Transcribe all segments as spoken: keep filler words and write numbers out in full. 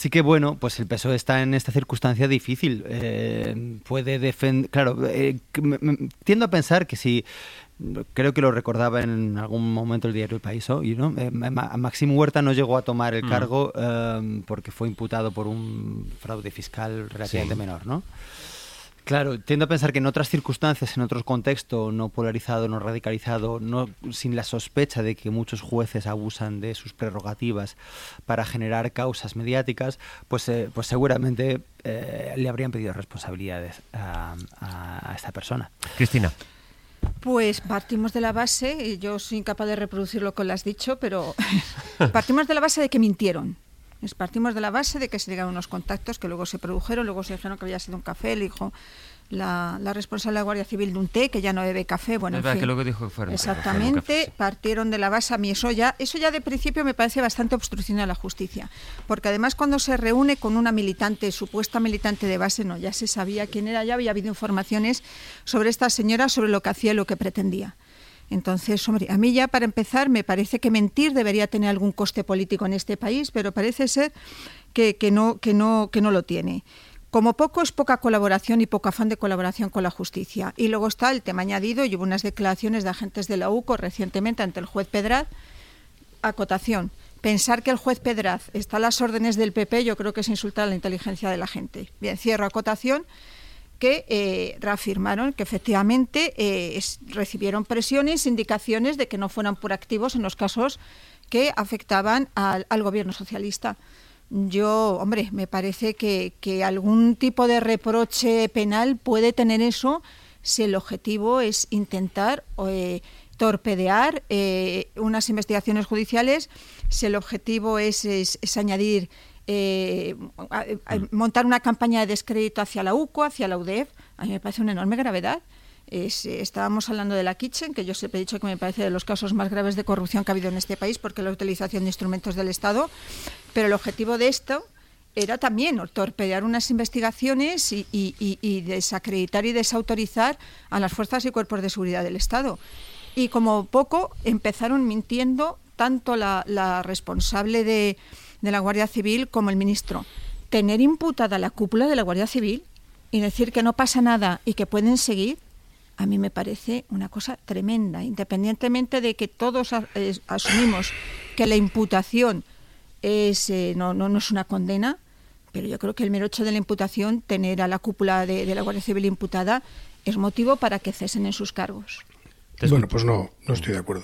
Sí que, bueno, pues el P S O E está en esta circunstancia difícil. Eh, puede defender... Claro, eh, me, me, tiendo a pensar que si... Creo que lo recordaba en algún momento el diario El País hoy, ¿no? Eh, Maxim Huerta no llegó a tomar el cargo eh, porque fue imputado por un fraude fiscal relativamente sí. menor, ¿no? Claro, tiendo a pensar que en otras circunstancias, en otro contexto no polarizado, no radicalizado, no sin la sospecha de que muchos jueces abusan de sus prerrogativas para generar causas mediáticas, pues, eh, pues seguramente eh, le habrían pedido responsabilidades a, a, a esta persona. Cristina. Pues partimos de la base, y yo soy incapaz de reproducir lo que lo has dicho, pero partimos de la base de que mintieron. Partimos de la base de que se llegaron unos contactos que luego se produjeron, luego se dijeron que había sido un café, le dijo la, la responsable de la Guardia Civil de un té, que ya no bebe café. Bueno, es verdad que luego dijo que fueron exactamente, café, sí. Partieron de la base. A mí eso ya, eso ya de principio me parece bastante obstrucción a la justicia, porque además cuando se reúne con una militante, supuesta militante de base, no, ya se sabía quién era, ya había habido informaciones sobre esta señora, sobre lo que hacía y lo que pretendía. Entonces, hombre, a mí ya para empezar me parece que mentir debería tener algún coste político en este país, pero parece ser que, que, no, que, no, que no lo tiene. Como poco es poca colaboración y poco afán de colaboración con la justicia. Y luego está el tema añadido, y hubo unas declaraciones de agentes de la U C O recientemente ante el juez Pedraz. Acotación, pensar que el juez Pedraz está a las órdenes del P P yo creo que es insultar a la inteligencia de la gente. Bien, cierro acotación. que eh, reafirmaron que efectivamente eh, es, recibieron presiones, indicaciones de que no fueran proactivos en los casos que afectaban al, al gobierno socialista. Yo, hombre, me parece que, que algún tipo de reproche penal puede tener eso si el objetivo es intentar eh, torpedear eh, unas investigaciones judiciales, si el objetivo es, es, es añadir... Eh, a, a, montar una campaña de descrédito hacia la U C O, hacia la U D E F, a mí me parece una enorme gravedad. Es, estábamos hablando de la Kitchen, que yo siempre he dicho que me parece de los casos más graves de corrupción que ha habido en este país, porque la utilización de instrumentos del Estado, pero el objetivo de esto era también torpedear unas investigaciones y, y, y, y desacreditar y desautorizar a las fuerzas y cuerpos de seguridad del Estado. Y como poco empezaron mintiendo tanto la, la responsable de de la Guardia Civil como el ministro. Tener imputada la cúpula de la Guardia Civil y decir que no pasa nada y que pueden seguir, a mí me parece una cosa tremenda, independientemente de que todos eh, asumimos que la imputación es, eh, no, no, no es una condena, pero yo creo que el mero hecho de la imputación, tener a la cúpula de, de la Guardia Civil imputada, es motivo para que cesen en sus cargos. Bueno, pues no, no estoy de acuerdo.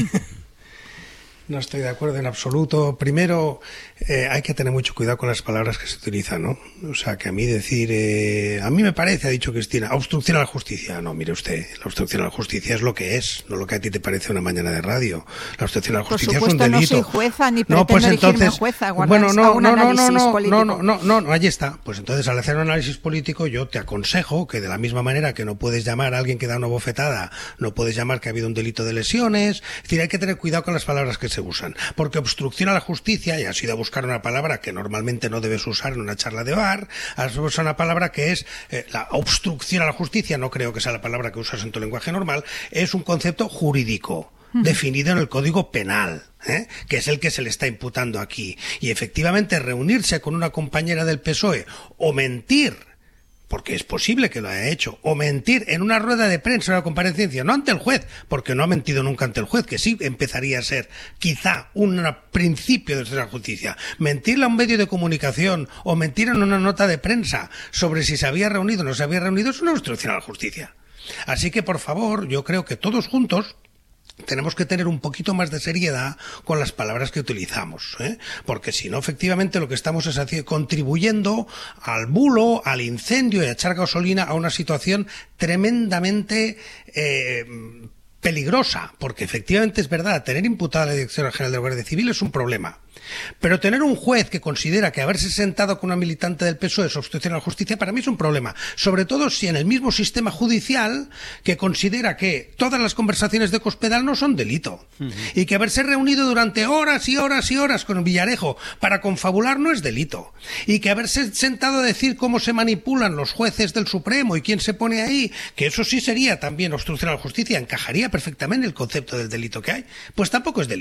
No estoy de acuerdo en absoluto. Primero, eh, hay que tener mucho cuidado con las palabras que se utilizan, ¿no? O sea, que a mí decir... Eh, a mí me parece, ha dicho Cristina, obstrucción a la justicia. No, mire usted, la obstrucción a la justicia es lo que es, no lo que a ti te parece una mañana de radio. La obstrucción a la justicia Por supuesto, es un delito. No soy jueza, ni pretendo no, pues entonces, jueza. Bueno, no, no, no, no, no, político. no, no, no, no, ahí está. Pues entonces, al hacer un análisis político, yo te aconsejo que de la misma manera que no puedes llamar a alguien que da una bofetada, no puedes llamar que ha habido un delito de lesiones. Es decir, hay que tener cuidado con las palabras que se usan. Porque obstrucción a la justicia, y has ido a buscar una palabra que normalmente no debes usar en una charla de bar, has usado una palabra que es eh, la obstrucción a la justicia, no creo que sea la palabra que usas en tu lenguaje normal, es un concepto jurídico definido en el Código Penal, ¿eh? que es el que se le está imputando aquí. Y efectivamente reunirse con una compañera del P S O E o mentir, porque es posible que lo haya hecho, o mentir en una rueda de prensa o una comparecencia, no ante el juez, porque no ha mentido nunca ante el juez, que sí empezaría a ser quizá un principio de la justicia. Mentirle a un medio de comunicación o mentir en una nota de prensa sobre si se había reunido o no se había reunido es una obstrucción a la justicia. Así que, por favor, yo creo que todos juntos tenemos que tener un poquito más de seriedad con las palabras que utilizamos, ¿eh? Porque si no, efectivamente, lo que estamos es haciendo, contribuyendo al bulo, al incendio y a echar gasolina a una situación tremendamente eh, peligrosa, porque efectivamente es verdad, tener imputada a la Dirección General de la Guardia Civil es un problema. Pero tener un juez que considera que haberse sentado con una militante del P S O E es obstrucción a la justicia, para mí es un problema. Sobre todo si en el mismo sistema judicial que considera que todas las conversaciones de Cospedal no son delito. Uh-huh. Y que haberse reunido durante horas y horas y horas con Villarejo para confabular no es delito. Y que haberse sentado a decir cómo se manipulan los jueces del Supremo y quién se pone ahí, que eso sí sería también obstrucción a la justicia, encajaría perfectamente en el concepto del delito que hay, pues tampoco es delito.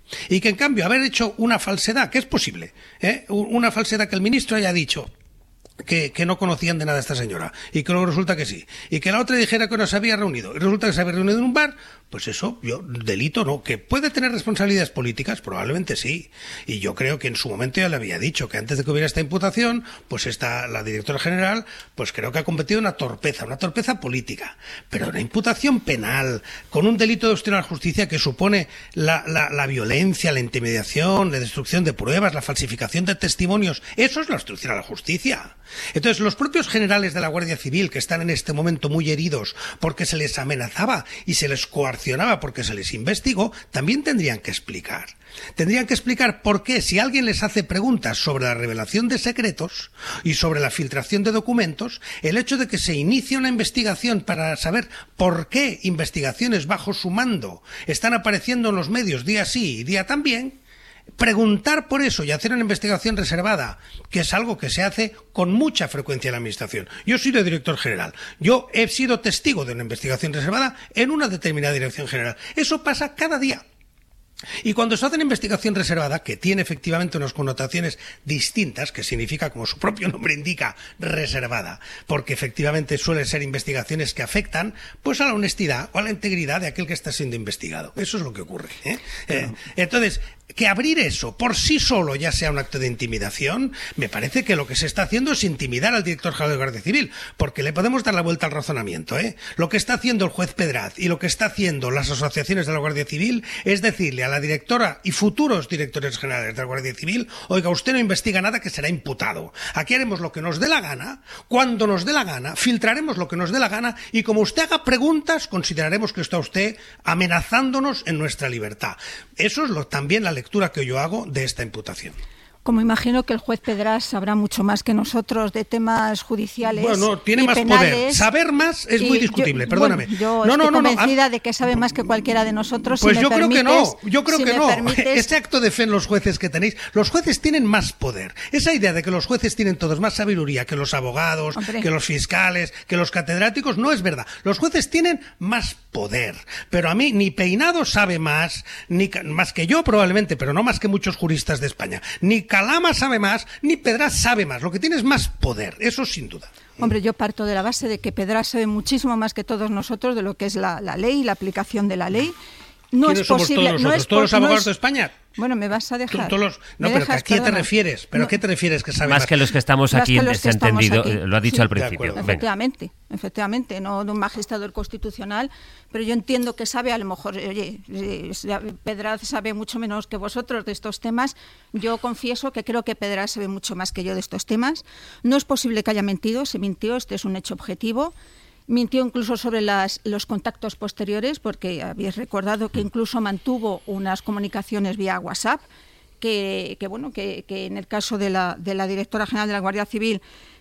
Y que en cambio haber hecho una falsedad, que es posible, ¿eh? una falsedad que el ministro haya dicho Que, que no conocían de nada a esta señora y que luego resulta que sí, y que la otra dijera que no se había reunido y resulta que se había reunido en un bar, pues eso, yo, delito no. Que puede tener responsabilidades políticas, probablemente sí, y yo creo que en su momento ya le había dicho que antes de que hubiera esta imputación, pues esta, la directora general, pues creo que ha cometido una torpeza, una torpeza política, pero una imputación penal con un delito de obstrucción a la justicia que supone la, la, la violencia, la intimidación, la destrucción de pruebas, la falsificación de testimonios, eso es la obstrucción a la justicia. Entonces, los propios generales de la Guardia Civil, que están en este momento muy heridos porque se les amenazaba y se les coaccionaba porque se les investigó, también tendrían que explicar. Tendrían que explicar por qué, si alguien les hace preguntas sobre la revelación de secretos y sobre la filtración de documentos, el hecho de que se inicie una investigación para saber por qué investigaciones bajo su mando están apareciendo en los medios día sí y día también, preguntar por eso y hacer una investigación reservada, que es algo que se hace con mucha frecuencia en la Administración. Yo soy de director general. Yo he sido testigo de una investigación reservada en una determinada dirección general. Eso pasa cada día. Y cuando se hace una investigación reservada, que tiene efectivamente unas connotaciones distintas, que significa, como su propio nombre indica, reservada, porque efectivamente suelen ser investigaciones que afectan pues a la honestidad o a la integridad de aquel que está siendo investigado. Eso es lo que ocurre, ¿eh? Eh, entonces, que abrir eso por sí solo ya sea un acto de intimidación, me parece que lo que se está haciendo es intimidar al director general de Guardia Civil, porque le podemos dar la vuelta al razonamiento, ¿eh? Lo que está haciendo el juez Pedraz y lo que está haciendo las asociaciones de la Guardia Civil es decirle a la directora y futuros directores generales de la Guardia Civil: oiga, usted no investiga nada, que será imputado. Aquí haremos lo que nos dé la gana, cuando nos dé la gana, filtraremos lo que nos dé la gana y como usted haga preguntas, consideraremos que está usted amenazándonos en nuestra libertad. Eso es lo, también la lectura que yo hago de esta imputación. Como imagino que el juez Pedraz sabrá mucho más que nosotros de temas judiciales. Bueno, tiene y más penales, poder. Saber más es muy discutible, yo, perdóname. Bueno, yo no, estoy no, no, convencida no, ah, de que sabe más que cualquiera de nosotros. Pues si yo me creo permites, que no, yo creo si que me no. Permites... Ese acto de fe en los jueces que tenéis, los jueces tienen más poder. Esa idea de que los jueces tienen todos más sabiduría que los abogados, Hombre. que los fiscales, que los catedráticos, no es verdad. Los jueces tienen más poder. Pero a mí ni Peinado sabe más, ni más que yo probablemente, pero no más que muchos juristas de España. Ni Calama sabe más, ni Pedraz sabe más. Lo que tiene es más poder, eso sin duda. Hombre, yo parto de la base de que Pedraz sabe muchísimo más que todos nosotros de lo que es la, la ley, la aplicación de la ley. No ¿Quiénes es somos posible, todos no nosotros? es ¿Todos los no abogados es... de España? Bueno, me vas a dejar. Todos los... No, ¿Me pero dejas? ¿a quién te Perdona. refieres? ¿Pero no. a qué te refieres que sabe más más? que los que estamos Más aquí que en los que ese estamos entendido, aquí. eh, lo ha dicho Sí, al de principio. acuerdo. Venga. Efectivamente, efectivamente, no de un magistrado del Constitucional, pero yo entiendo que sabe, a lo mejor, oye, eh, Pedraz sabe mucho menos que vosotros de estos temas. Yo confieso que creo que Pedraz sabe mucho más que yo de estos temas. No es posible que haya mentido, se mintió, este es un hecho objetivo. Mintió incluso sobre las, los contactos posteriores, porque habéis recordado que incluso mantuvo unas comunicaciones vía WhatsApp, que, que bueno, que, que en el caso de la, de la directora general de la Guardia Civil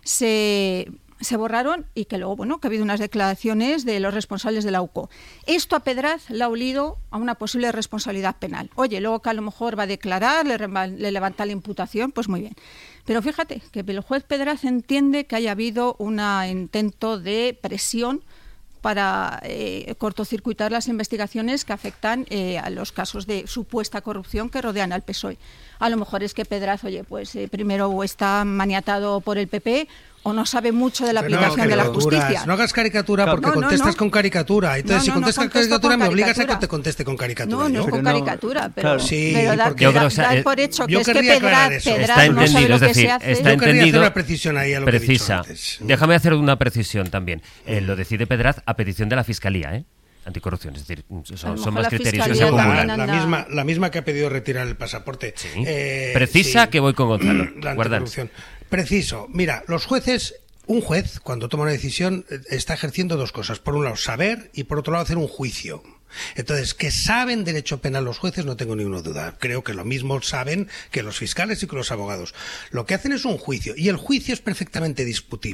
se, se borraron y que luego, bueno, que ha habido unas declaraciones de los responsables de la U C O. Esto a Pedraz le ha olido a una posible responsabilidad penal. Oye, luego que a lo mejor va a declarar, le, le levanta la imputación, pues muy bien. Pero fíjate que el juez Pedraz entiende que haya habido un intento de presión para eh, cortocircuitar las investigaciones que afectan eh, a los casos de supuesta corrupción que rodean al P S O E. A lo mejor es que Pedraz, oye, pues eh, primero o está maniatado por el P P o no sabe mucho de la Pero aplicación no, de la caricaturas. justicia. No hagas caricatura porque no, no, contestas no. con caricatura. Entonces, No, si no, contestas no con contesto caricatura, con me obligas a que caricatura. te conteste con caricatura. No, no yo. es con Pero no, caricatura, pero, claro. Sí, pero dar, porque- Yo creo dar- que, o sea, dar eh, por hecho yo que es que querría aclarar Pedraz, eso. Pedraz Está no sabe entendido, lo es que decir, se hace. está Yo querría hacer entendido, una precisión ahí a lo que he dicho precisa. antes. Déjame hacer una precisión también. Eh, lo decide Pedraz a petición de la Fiscalía, ¿eh? Anticorrupción, es decir, A lo son, mejor son más la criterios que Fiscalía se La, acumulan. también la anda- misma, la misma que ha pedido retirar el pasaporte. Sí. Eh, Precisa sí. que voy con Gonzalo. La Guardan. anticorrupción. Preciso. Mira, los jueces, un juez, cuando toma una decisión, eh, está ejerciendo dos cosas. Por un lado, saber y por otro lado, hacer un juicio. Entonces, que saben derecho penal los jueces, no tengo ninguna duda. Creo que lo mismo saben que los fiscales y que los abogados. Lo que hacen es un juicio, y el juicio es perfectamente discutible.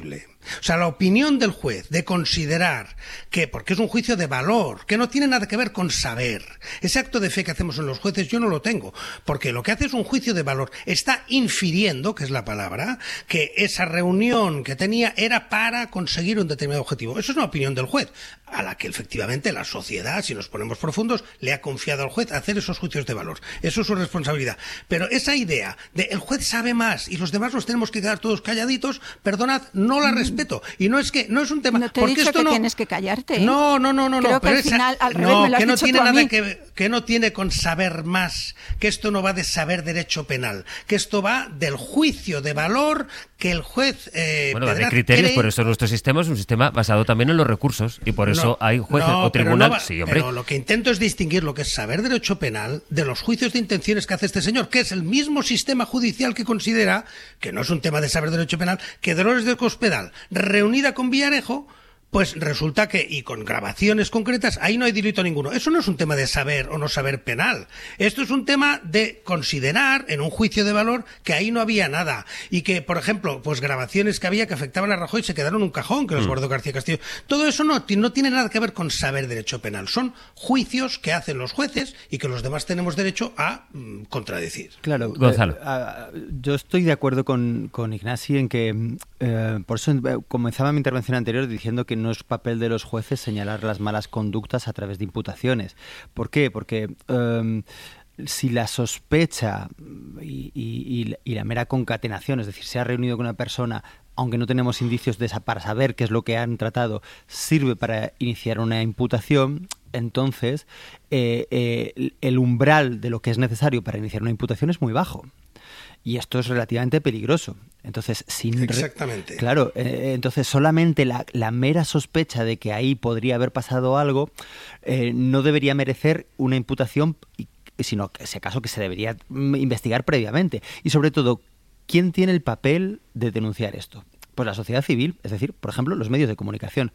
O sea, la opinión del juez de considerar que, porque es un juicio de valor, que no tiene nada que ver con saber. Ese acto de fe que hacemos en los jueces yo no lo tengo, porque lo que hace es un juicio de valor. Está infiriendo, que es la palabra, que esa reunión que tenía era para conseguir un determinado objetivo. Eso es una opinión del juez, a la que efectivamente la sociedad, si nos ponemos profundos, le ha confiado al juez hacer esos juicios de valor. Eso es su responsabilidad. Pero esa idea de el juez sabe más y los demás nos tenemos que quedar todos calladitos, perdonad, no la respeto. Y no es que no es un tema. No te he porque dicho esto que no... tienes que callarte. ¿eh? No, no, no, no. Creo no, que pero al esa... final, al revés, no, me lo has que no dicho tiene tú a nada mí. que, que no tiene con saber más, que esto no va de saber derecho penal, que esto va del juicio de valor que el juez eh, bueno, va de Pedraz criterios, cree... por eso nuestro sistema es un sistema basado también en los recursos y por eso No, hay jueces no, o pero tribunal. no va- sí, hombre. Pero lo que intento es distinguir lo que es saber derecho penal de los juicios de intenciones que hace este señor, que es el mismo sistema judicial que considera que no es un tema de saber derecho penal, que Dolores del Cospedal, reunida con Villarejo, pues resulta que, y con grabaciones concretas, ahí no hay delito ninguno. Eso no es un tema de saber o no saber penal. Esto es un tema de considerar en un juicio de valor que ahí no había nada. Y que, por ejemplo, pues grabaciones que había que afectaban a Rajoy se quedaron en un cajón, que los Mm. guardó García Castillo. Todo eso no, ti- no tiene nada que ver con saber derecho penal. Son juicios que hacen los jueces y que los demás tenemos derecho a mm, contradecir. Claro, Gonzalo. eh, a- a- yo estoy de acuerdo con, con Ignasi en que, eh, por eso eh, comenzaba mi intervención anterior diciendo que no es papel de los jueces señalar las malas conductas a través de imputaciones. ¿Por qué? Porque eh, si la sospecha y, y- y la mera concatenación, es decir, se ha reunido con una persona, aunque no tenemos indicios de esa, para saber qué es lo que han tratado, sirve para iniciar una imputación, entonces eh, eh, el umbral de lo que es necesario para iniciar una imputación es muy bajo. Y esto es relativamente peligroso. Entonces, sin re- Exactamente. Claro, eh, entonces solamente la, la mera sospecha de que ahí podría haber pasado algo eh, no debería merecer una imputación, y- sino que, si acaso, que se debería mm, investigar previamente. Y sobre todo, ¿quién tiene el papel de denunciar esto? Pues la sociedad civil, es decir, por ejemplo, los medios de comunicación.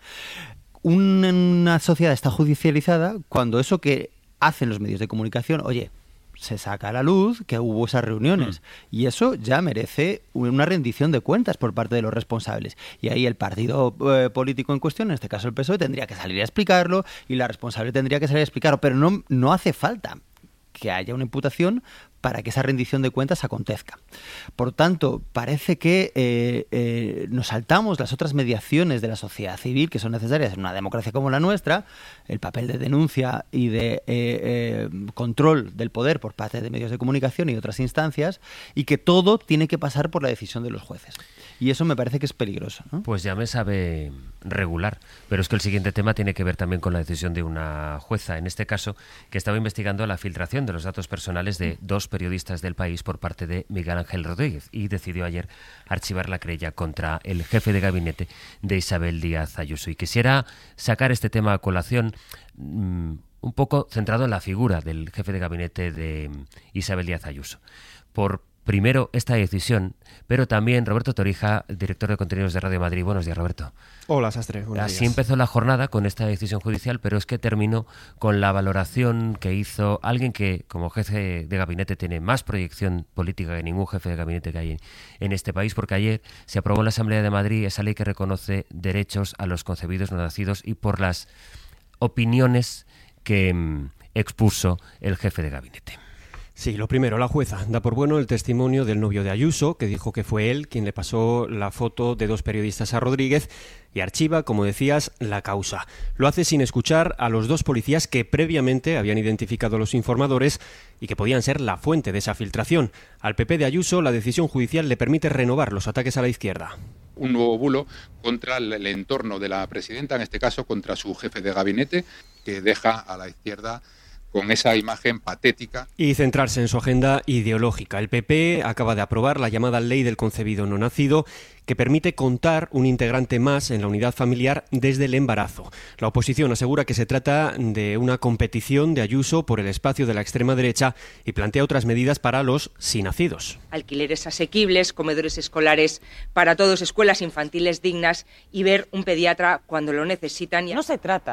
Una sociedad está judicializada cuando eso que hacen los medios de comunicación, oye, se saca a la luz que hubo esas reuniones. Mm. Y eso ya merece una rendición de cuentas por parte de los responsables. Y ahí el partido eh, político en cuestión, en este caso el P S O E, tendría que salir a explicarlo y la responsable tendría que salir a explicarlo. Pero no, no hace falta que haya una imputación para que esa rendición de cuentas acontezca. Por tanto, parece que eh, eh, nos saltamos las otras mediaciones de la sociedad civil que son necesarias en una democracia como la nuestra, el papel de denuncia y de eh, eh, control del poder por parte de medios de comunicación y otras instancias, y que todo tiene que pasar por la decisión de los jueces. Y eso me parece que es peligroso, ¿no? Pues ya me sabe regular, pero es que el siguiente tema tiene que ver también con la decisión de una jueza, en este caso, que estaba investigando la filtración de los datos personales de dos periodistas del País por parte de Miguel Ángel Rodríguez y decidió ayer archivar la querella contra el jefe de gabinete de Isabel Díaz Ayuso. Y quisiera sacar este tema a colación mmm, un poco centrado en la figura del jefe de gabinete de Isabel Díaz Ayuso. Por primero esta decisión, pero también Roberto Torija, director de contenidos de Radio Madrid. Buenos días, Roberto. Hola, Sastre. Buenos Así días. empezó la jornada con esta decisión judicial, pero es que terminó con la valoración que hizo alguien que, como jefe de gabinete, tiene más proyección política que ningún jefe de gabinete que hay en, en este país, porque ayer se aprobó en la Asamblea de Madrid esa ley que reconoce derechos a los concebidos no nacidos y por las opiniones que mmm, expuso el jefe de gabinete. Sí, lo primero, la jueza da por bueno el testimonio del novio de Ayuso, que dijo que fue él quien le pasó la foto de dos periodistas a Rodríguez y archiva, como decías, la causa. Lo hace sin escuchar a los dos policías que previamente habían identificado a los informadores y que podían ser la fuente de esa filtración. Al P P de Ayuso, la decisión judicial le permite renovar los ataques a la izquierda. Un nuevo bulo contra el entorno de la presidenta, en este caso contra su jefe de gabinete, que deja a la izquierda con esa imagen patética. Y centrarse en su agenda ideológica. El P P acaba de aprobar la llamada Ley del Concebido No Nacido, que permite contar un integrante más en la unidad familiar desde el embarazo. La oposición asegura que se trata de una competición de Ayuso por el espacio de la extrema derecha y plantea otras medidas para los sin nacidos. Alquileres asequibles, comedores escolares para todos, escuelas infantiles dignas y ver un pediatra cuando lo necesitan. No se trata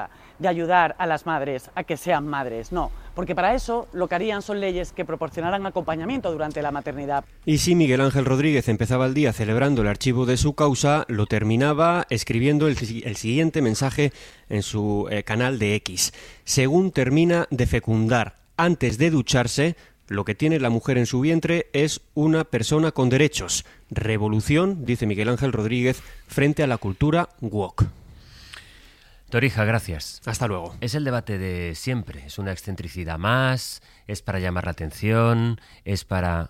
de ayudar a las madres a que sean madres, no, porque para eso lo que harían son leyes que proporcionaran acompañamiento durante la maternidad. Y si Miguel Ángel Rodríguez empezaba el día celebrando el archivo de su causa, lo terminaba escribiendo el, el siguiente mensaje en su eh, canal de X. Según termina de fecundar antes de ducharse, lo que tiene la mujer en su vientre es una persona con derechos. Revolución, dice Miguel Ángel Rodríguez, frente a la cultura woke. Torija, gracias. Hasta luego. Es el debate de siempre. Es una excentricidad más, es para llamar la atención, es para...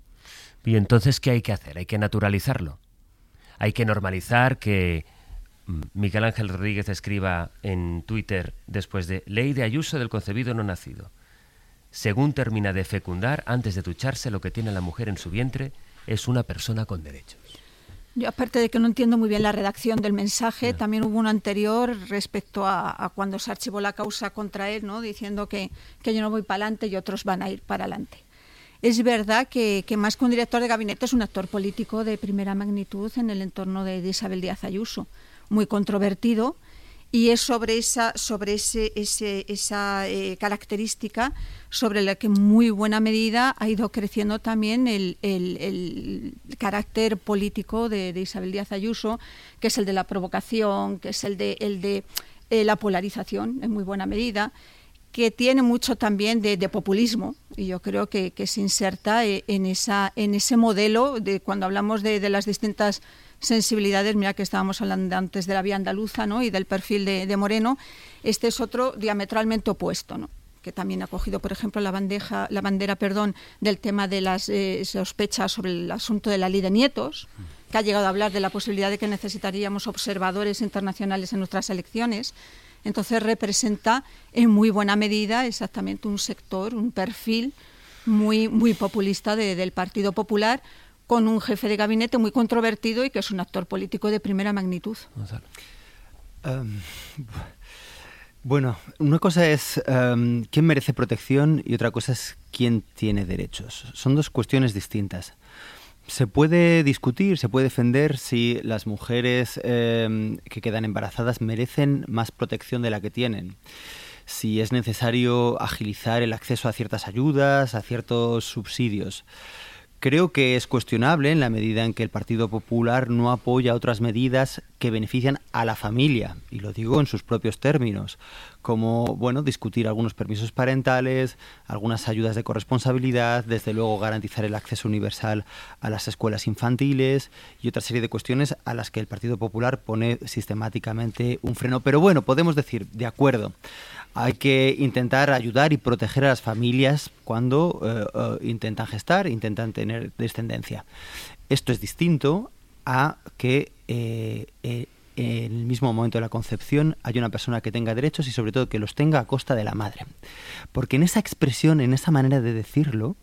Y entonces, ¿qué hay que hacer? Hay que naturalizarlo. Hay que normalizar que Miguel Ángel Rodríguez escriba en Twitter después de Ley de Ayuso del concebido no nacido. Según termina de fecundar, antes de ducharse, lo que tiene la mujer en su vientre es una persona con derechos. Yo, aparte de que no entiendo muy bien la redacción del mensaje, no. También hubo un anterior respecto a, a cuando se archivó la causa contra él, ¿no? Diciendo que, que yo no voy para adelante y otros van a ir para adelante. Es verdad que, que más que un director de gabinete es un actor político de primera magnitud en el entorno de, de Isabel Díaz Ayuso, muy controvertido, y es sobre esa, sobre ese, ese, esa eh, característica sobre la que en muy buena medida ha ido creciendo también el, el, el carácter político de, de Isabel Díaz Ayuso, que es el de la provocación, que es el de, el de eh, la polarización en muy buena medida, que tiene mucho también de, de populismo, y yo creo que, que se inserta en, esa, en ese modelo de cuando hablamos de, de las distintas sensibilidades. Mira que estábamos hablando antes de la vía andaluza, ¿no? Y del perfil de, de Moreno. Este es otro diametralmente opuesto, ¿no? Que también ha cogido, por ejemplo, la bandeja, la bandera, perdón, del tema de las eh, sospechas sobre el asunto de la ley de nietos, que ha llegado a hablar de la posibilidad de que necesitaríamos observadores internacionales en nuestras elecciones. Entonces representa en muy buena medida exactamente un sector, un perfil muy, muy populista de, del Partido Popular, con un jefe de gabinete muy controvertido y que es un actor político de primera magnitud. Um, bueno, una cosa es um, quién merece protección y otra cosa es quién tiene derechos. Son dos cuestiones distintas. Se puede discutir, se puede defender si las mujeres eh, que quedan embarazadas merecen más protección de la que tienen. Si es necesario agilizar el acceso a ciertas ayudas, a ciertos subsidios. Creo que es cuestionable en la medida en que el Partido Popular no apoya otras medidas que benefician a la familia, y lo digo en sus propios términos, como bueno, discutir algunos permisos parentales, algunas ayudas de corresponsabilidad, desde luego garantizar el acceso universal a las escuelas infantiles y otra serie de cuestiones a las que el Partido Popular pone sistemáticamente un freno. Pero bueno, podemos decir, de acuerdo, hay que intentar ayudar y proteger a las familias cuando eh, eh, intentan gestar, intentan tener descendencia. Esto es distinto a que eh, eh, en el mismo momento de la concepción haya una persona que tenga derechos y sobre todo que los tenga a costa de la madre. Porque en esa expresión, en esa manera de decirlo,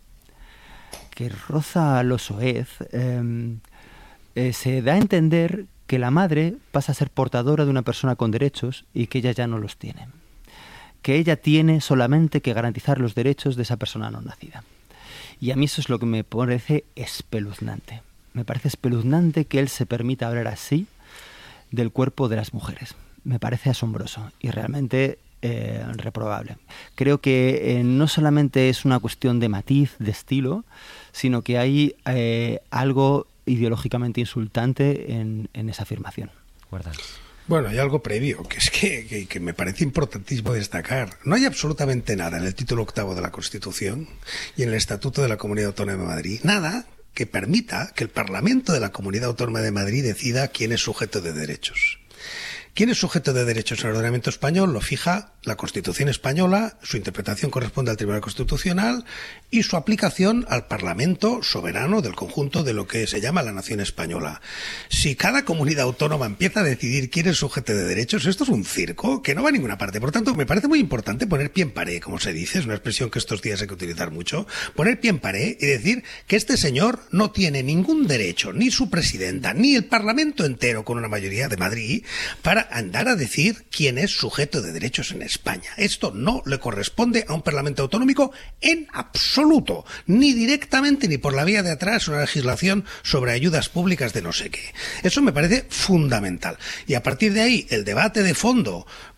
que roza lo soez, eh, eh, se da a entender que la madre pasa a ser portadora de una persona con derechos y que ella ya no los tiene. Que ella tiene solamente que garantizar los derechos de esa persona no nacida. Y a mí eso es lo que me parece espeluznante. Me parece espeluznante que él se permita hablar así del cuerpo de las mujeres. Me parece asombroso y realmente eh, reprobable. Creo que eh, no solamente es una cuestión de matiz, de estilo, sino que hay eh, algo ideológicamente insultante en, en esa afirmación. Guarda. Bueno, hay algo previo, que es que, que, que me parece importantísimo destacar. No hay absolutamente nada en el título octavo de la Constitución y en el Estatuto de la Comunidad Autónoma de Madrid. Nada que permita que el Parlamento de la Comunidad Autónoma de Madrid decida quién es sujeto de derechos. ¿Quién es sujeto de derechos en el ordenamiento español? Lo fija la Constitución española, su interpretación corresponde al Tribunal Constitucional y su aplicación al Parlamento soberano del conjunto de lo que se llama la nación española. Si cada comunidad autónoma empieza a decidir quién es sujeto de derechos, esto es un circo que no va a ninguna parte. Por tanto, me parece muy importante poner pie en pared, como se dice, es una expresión que estos días hay que utilizar mucho, poner pie en pared y decir que este señor no tiene ningún derecho, ni su presidenta, ni el Parlamento entero con una mayoría de Madrid, para andar a decir quién es sujeto de derechos en España. Esto no le corresponde a un Parlamento autonómico en absoluto, ni directamente ni por la vía de atrás una legislación sobre ayudas públicas de no sé qué. Eso me parece fundamental. Y a partir de ahí, el debate de fondo,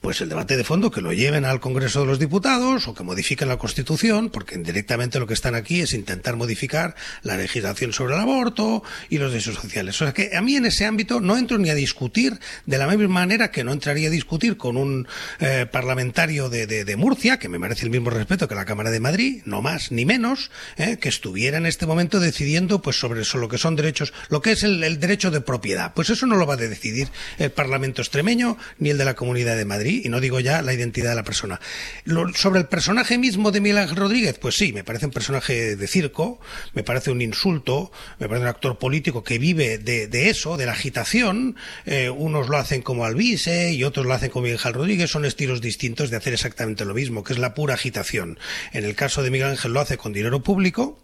pues el debate de fondo que lo lleven al Congreso de los Diputados o que modifiquen la Constitución, porque indirectamente lo que están aquí es intentar modificar la legislación sobre el aborto y los derechos sociales. O sea que a mí en ese ámbito no entro ni a discutir de la misma manera que no entraría a discutir con un eh, parlamentario de, de, de Murcia, que me merece el mismo respeto que la Cámara de Madrid, no más ni menos, eh, que estuviera en este momento decidiendo pues sobre eso, lo que son derechos, lo que es el, el derecho de propiedad. Pues eso no lo va a decidir el Parlamento extremeño ni el de la Comunidad de Madrid, y no digo ya la identidad de la persona. Lo, sobre el personaje mismo de Miguel Ángel Rodríguez, pues sí, me parece un personaje de circo, me parece un insulto, me parece un actor político que vive de, de eso, de la agitación. Eh, unos lo hacen como Alvise y otros lo hacen como Miguel Ángel Rodríguez. Son estilos distintos de hacer exactamente lo mismo, que es la pura agitación. En el caso de Miguel Ángel lo hace con dinero público.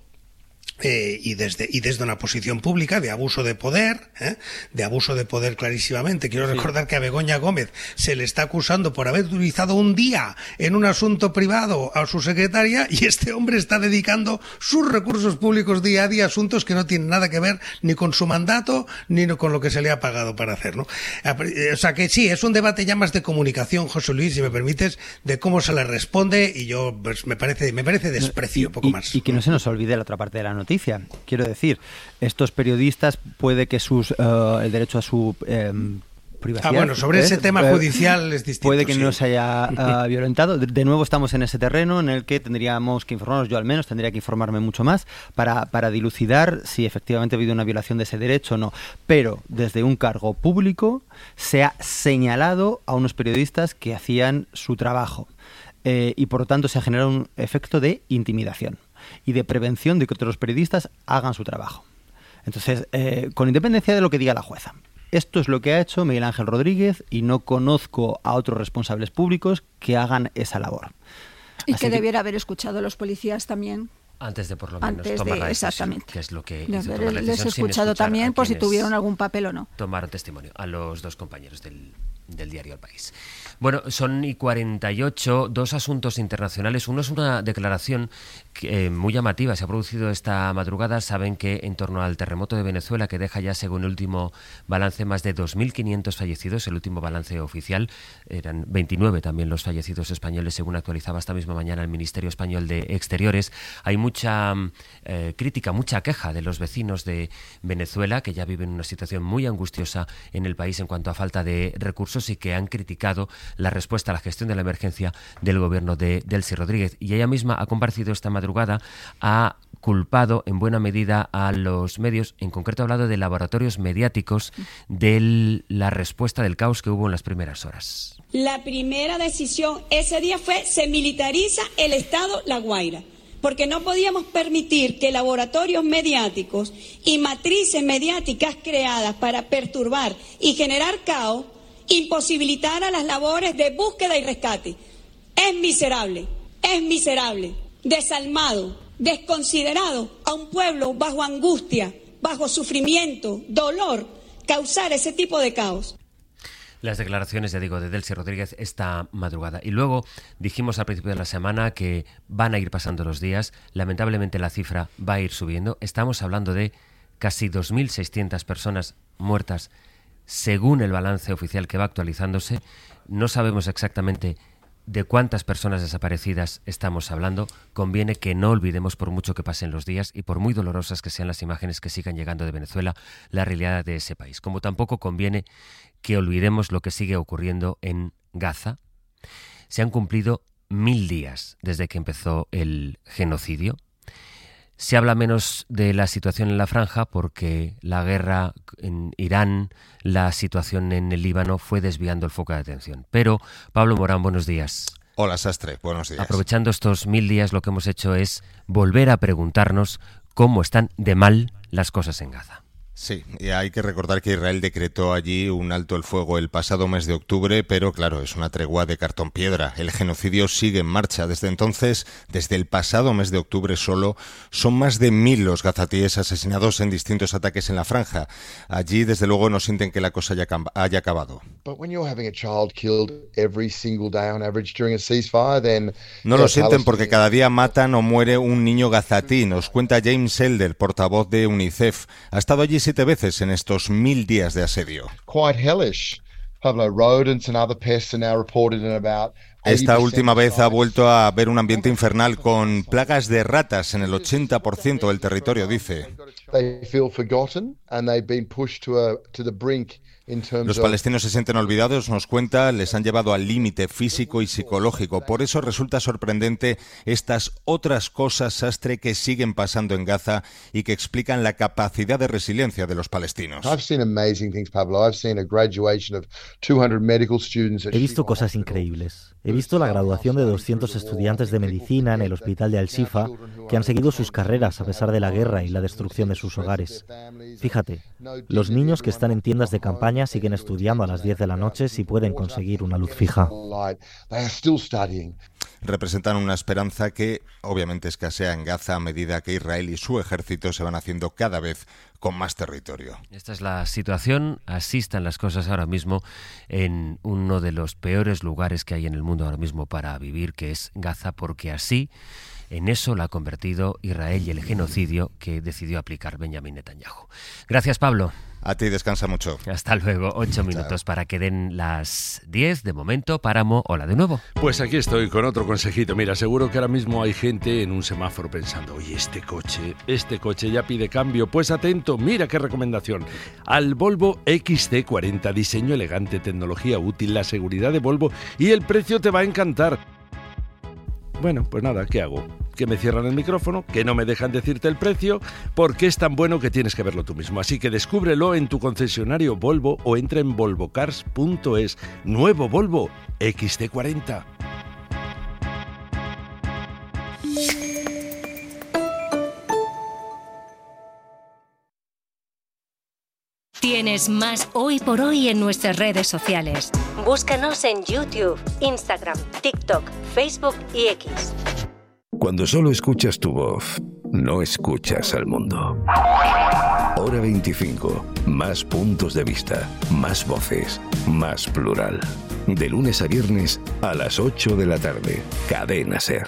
Eh, y desde y desde una posición pública de abuso de poder, ¿eh? de abuso de poder clarísimamente. Quiero sí. recordar que a Begoña Gómez se le está acusando por haber utilizado un día en un asunto privado a su secretaria, y este hombre está dedicando sus recursos públicos día a día a asuntos que no tienen nada que ver ni con su mandato ni con lo que se le ha pagado para hacer, ¿no? O sea que sí, es un debate ya más de comunicación, José Luis, si me permites, de cómo se le responde, y yo pues, me parece me parece desprecio, y, poco y, más. Y que no se nos olvide la otra parte de la noticia. Quiero decir, estos periodistas puede que sus uh, el derecho a su eh, privacidad. Ah, bueno, sobre ¿eh? ese tema judicial es distinto. Puede que sí. no se haya uh, violentado. De, de nuevo estamos en ese terreno en el que tendríamos que informarnos, yo al menos tendría que informarme mucho más para, para dilucidar si efectivamente ha habido una violación de ese derecho o no. Pero desde un cargo público se ha señalado a unos periodistas que hacían su trabajo. Eh, y por lo tanto se ha generado un efecto de intimidación y de prevención de que otros periodistas hagan su trabajo. Entonces, eh, con independencia de lo que diga la jueza, esto es lo que ha hecho Miguel Ángel Rodríguez, y no conozco a otros responsables públicos que hagan esa labor. Y Así que que debiera haber escuchado a los policías también. Antes de por lo menos Antes tomar de, la decisión, exactamente. que es lo que Les, hizo, tomar la les he sin escuchado escuchar también a por si quienes tuvieron algún papel o no. Tomaron testimonio a los dos compañeros del, del diario El País. Bueno, son y cuarenta y ocho, dos asuntos internacionales. Uno es una declaración que, eh, muy llamativa, se ha producido esta madrugada. Saben que en torno al terremoto de Venezuela, que deja ya, según el último balance, más de dos mil quinientos fallecidos, el último balance oficial, eran veintinueve también los fallecidos españoles, según actualizaba esta misma mañana el Ministerio Español de Exteriores. Hay mucha eh, crítica, mucha queja de los vecinos de Venezuela, que ya viven una situación muy angustiosa en el país en cuanto a falta de recursos, y que han criticado la respuesta a la gestión de la emergencia del gobierno de Delcy Rodríguez. Y ella misma ha comparecido esta madrugada, ha culpado en buena medida a los medios, en concreto ha hablado de laboratorios mediáticos, de la respuesta del caos que hubo en las primeras horas. La primera decisión ese día fue: se militariza el Estado La Guaira, porque no podíamos permitir que laboratorios mediáticos y matrices mediáticas creadas para perturbar y generar caos imposibilitara las labores de búsqueda y rescate. Es miserable, es miserable, desalmado, desconsiderado a un pueblo bajo angustia, bajo sufrimiento, dolor, causar ese tipo de caos. Las declaraciones, ya digo, de Delcy Rodríguez esta madrugada. Y luego dijimos al principio de la semana que van a ir pasando los días. Lamentablemente la cifra va a ir subiendo. Estamos hablando de casi dos mil seiscientas personas muertas, según el balance oficial que va actualizándose. No sabemos exactamente de cuántas personas desaparecidas estamos hablando. Conviene que no olvidemos, por mucho que pasen los días y por muy dolorosas que sean las imágenes que sigan llegando de Venezuela, la realidad de ese país. Como tampoco conviene que olvidemos lo que sigue ocurriendo en Gaza. Se han cumplido mil días desde que empezó el genocidio. Se habla menos de la situación en la franja porque la guerra en Irán, la situación en el Líbano fue desviando el foco de atención. Pero, Pablo Morán, buenos días. Hola, Sastre, buenos días. Aprovechando estos mil días, lo que hemos hecho es volver a preguntarnos cómo están de mal las cosas en Gaza. Sí, y hay que recordar que Israel decretó allí un alto el fuego el pasado mes de octubre, pero claro, es una tregua de cartón piedra. El genocidio sigue en marcha. Desde entonces, desde el pasado mes de octubre solo, son más de mil los gazatíes asesinados en distintos ataques en la franja. Allí, desde luego, no sienten que la cosa haya, haya acabado. No lo sienten porque cada día matan o muere un niño gazatí, nos cuenta James Elder, portavoz de UNICEF. Ha estado allí siete veces en estos mil días de asedio. Pablo, rodents and other pests are now reported in about Esta última vez ha vuelto a haber un ambiente infernal con plagas de ratas en el ochenta por ciento del territorio, dice. Los palestinos se sienten olvidados, nos cuenta, les han llevado al límite físico y psicológico. Por eso resulta sorprendente estas otras cosas, Sastre, que siguen pasando en Gaza y que explican la capacidad de resiliencia de los palestinos. He visto cosas increíbles. He visto la graduación de doscientos estudiantes de medicina en el hospital de Al-Shifa que han seguido sus carreras a pesar de la guerra y la destrucción de sus hogares. Fíjate, los niños que están en tiendas de campaña siguen estudiando a las diez de la noche si pueden conseguir una luz fija. Representan una esperanza que obviamente escasea en Gaza a medida que Israel y su ejército se van haciendo cada vez con más territorio. Esta es la situación, así están las cosas ahora mismo en uno de los peores lugares que hay en el mundo ahora mismo para vivir, que es Gaza, porque así, en eso la ha convertido Israel y el genocidio que decidió aplicar Benjamín Netanyahu. Gracias, Pablo. A ti, descansa mucho. Hasta luego, ocho minutos para que den las diez. De momento, Páramo, hola de nuevo. Pues aquí estoy con otro consejito. Mira, seguro que ahora mismo hay gente en un semáforo pensando, oye, este coche, este coche ya pide cambio. Pues atento, mira qué recomendación. Al Volvo X C cuarenta, diseño elegante, tecnología útil, la seguridad de Volvo y el precio te va a encantar. Bueno, pues nada, ¿qué hago? Que me cierran el micrófono, que no me dejan decirte el precio, porque es tan bueno que tienes que verlo tú mismo. Así que descúbrelo en tu concesionario Volvo o entra en volvo cars punto es. Nuevo Volvo X C cuarenta. Tienes más Hoy por Hoy en nuestras redes sociales. Búscanos en YouTube, Instagram, TikTok, Facebook y X. Cuando solo escuchas tu voz, no escuchas al mundo. Hora veinticinco. Más puntos de vista, más voces, más plural. De lunes a viernes a las ocho de la tarde. Cadena SER.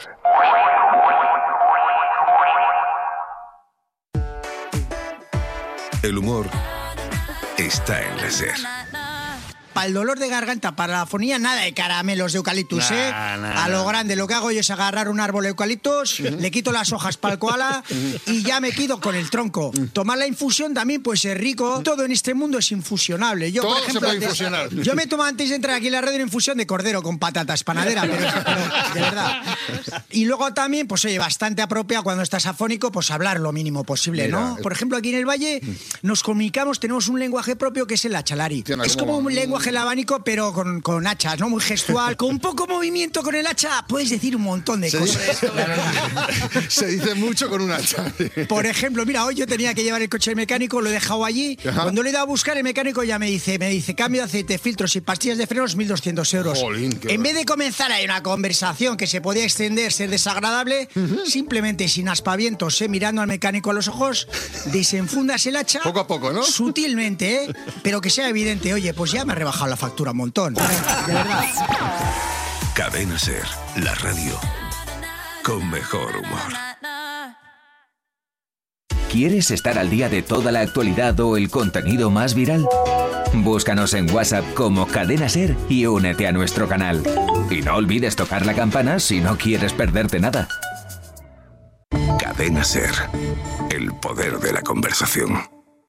El humor está en la SER. Para el dolor de garganta, para la afonía, nada de caramelos de eucaliptus, nah, ¿eh? Nah, a lo grande, lo que hago yo es agarrar un árbol de eucaliptus, uh-huh. le quito las hojas para el koala uh-huh. y ya me quedo con el tronco. Uh-huh. Tomar la infusión también puede ser rico. Todo en este mundo es infusionable. Yo, Todo por ejemplo, se puede antes, infusionar. Yo me tomo antes de entrar aquí en la radio una infusión de cordero con patatas panadera, pero, pero de verdad. Y luego también, pues oye, bastante apropiado cuando estás afónico, pues hablar lo mínimo posible, Mira, ¿no? Por ejemplo, aquí en el Valle nos comunicamos, tenemos un lenguaje propio que es el achalari. Es como un lenguaje el abanico, pero Con, con hachas, ¿no? Muy gestual. Con poco movimiento con el hacha puedes decir un montón de se cosas. Dice, se dice mucho con un hacha. Por ejemplo, mira, hoy yo tenía que llevar el coche del mecánico, lo he dejado allí. Ajá. Cuando le he ido a buscar, el mecánico ya me dice, me dice, cambio de aceite, filtros y pastillas de frenos, mil doscientos euros. Jolín, en vez de comenzar ahí una conversación que se podía extender, ser desagradable, uh-huh. simplemente sin aspavientos, ¿eh? Mirando al mecánico a los ojos, desenfundas el hacha. Poco a poco, ¿no? Sutilmente, ¿eh? Pero que sea evidente, oye, pues ya me ha rebajado la factura un montón. De verdad. Cadena SER, la radio con mejor humor. ¿Quieres estar al día de toda la actualidad o el contenido más viral? Búscanos en WhatsApp como Cadena SER y únete a nuestro canal. Y no olvides tocar la campana si no quieres perderte nada. Cadena SER, el poder de la conversación.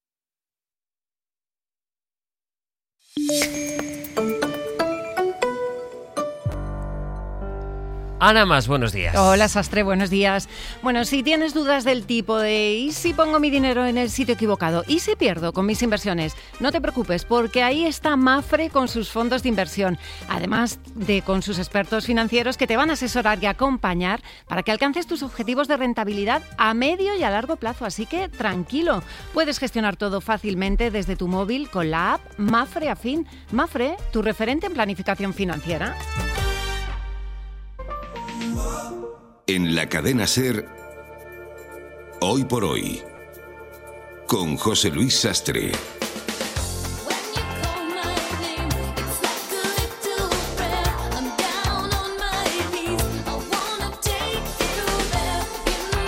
Ana Mas, buenos días. Hola, Sastre, buenos días. Bueno, si tienes dudas del tipo de ¿y si pongo mi dinero en el sitio equivocado? ¿Y si pierdo con mis inversiones? No te preocupes, porque ahí está Mapfre con sus fondos de inversión, además de con sus expertos financieros que te van a asesorar y acompañar para que alcances tus objetivos de rentabilidad a medio y a largo plazo. Así que tranquilo, puedes gestionar todo fácilmente desde tu móvil con la app Mapfre Afin. Mapfre, tu referente en planificación financiera. En la cadena SER, Hoy por Hoy, con José Luis Sastre.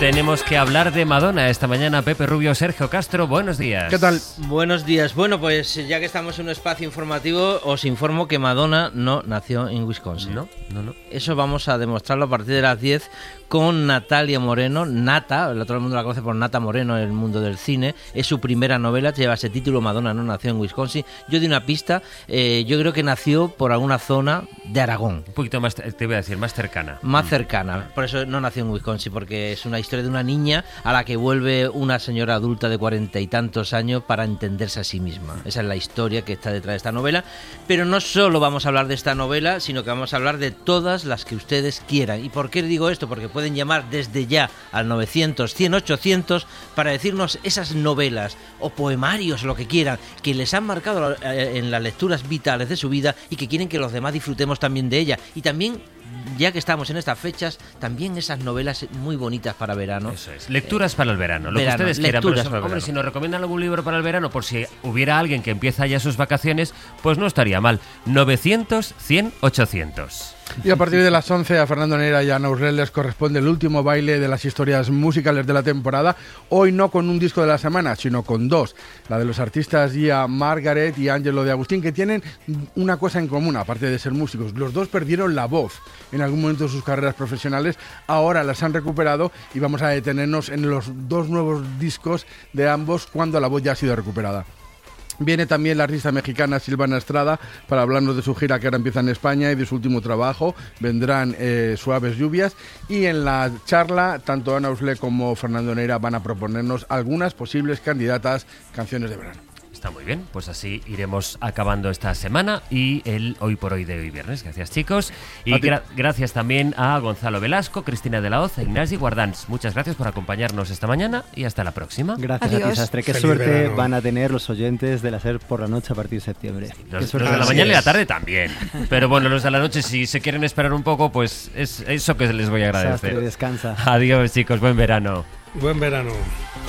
Tenemos que hablar de Madonna esta mañana. Pepe Rubio, Sergio Castro, buenos días. ¿Qué tal? Buenos días. Bueno, pues ya que estamos en un espacio informativo, os informo que Madonna no nació en Wisconsin. No, no, no. Eso vamos a demostrarlo a partir de las diez con Natalia Moreno. Nata, todo el mundo la conoce por Nata Moreno en el mundo del cine. Es su primera novela, lleva ese título, Madonna no nació en Wisconsin. Yo di una pista, eh, yo creo que nació por alguna zona de Aragón. Un poquito más, te voy a decir, más cercana. Más cercana. Por eso no nació en Wisconsin, porque es una historia de una niña a la que vuelve una señora adulta de cuarenta y tantos años para entenderse a sí misma. Esa es la historia que está detrás de esta novela. Pero no solo vamos a hablar de esta novela, sino que vamos a hablar de todas las que ustedes quieran. ¿Y por qué digo esto? Porque pueden llamar desde ya al novecientos, cien, ochocientos para decirnos esas novelas o poemarios, lo que quieran, que les han marcado en las lecturas vitales de su vida y que quieren que los demás disfrutemos también de ella. Y también, ya que estamos en estas fechas, también esas novelas muy bonitas para verano. Eso es, lecturas eh, para el verano, lo verano, que ustedes quieran. Pero, hombre, verano. Si nos recomiendan algún libro para el verano, por si hubiera alguien que empieza ya sus vacaciones, pues no estaría mal. novecientos, cien, ochocientos. Y a partir de las once a Fernando Neira y a Ana Urrell les corresponde el último baile de las historias musicales de la temporada. Hoy no con un disco de la semana, sino con dos. La de los artistas Gia Margaret y Ángelo de Agustín, que tienen una cosa en común, aparte de ser músicos. Los dos perdieron la voz en algún momento de sus carreras profesionales. Ahora las han recuperado y vamos a detenernos en los dos nuevos discos de ambos cuando la voz ya ha sido recuperada. Viene también la artista mexicana Silvana Estrada para hablarnos de su gira que ahora empieza en España y de su último trabajo. Vendrán eh, Suaves Lluvias, y en la charla tanto Ana Urrell como Fernando Neira van a proponernos algunas posibles candidatas canciones de verano. Está muy bien, pues así iremos acabando esta semana y el Hoy por Hoy de hoy viernes. Gracias, chicos. Y gra- gracias también a Gonzalo Velasco, Cristina de la Hoz e Ignasi Guardans. Muchas gracias por acompañarnos esta mañana y hasta la próxima. Gracias Adiós. a ti, Sastre. Qué Feliz suerte verano. van a tener los oyentes de la SER por la noche a partir de septiembre. Los, Qué los de la suerte. mañana y la tarde también. Pero bueno, los de la noche, si se quieren esperar un poco, pues es eso que les voy a agradecer. Sastre, descansa. Adiós, chicos. Buen verano. Buen verano.